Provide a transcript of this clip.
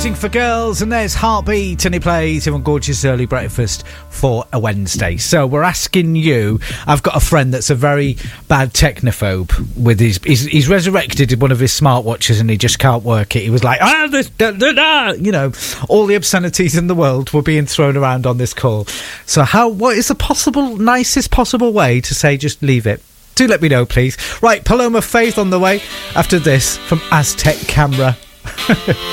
Waiting for Girls, and there's Heartbeat, and he plays him on Gorgeous Early Breakfast for a Wednesday. So we're asking you, I've got a friend that's a very bad technophobe with he's resurrected one of his smartwatches and he just can't work it. He was like, you know, all the obscenities in the world were being thrown around on this call. So what is the nicest possible way to say just leave it? Do let me know, please. Right, Paloma Faith on the way after this from Aztec Camera.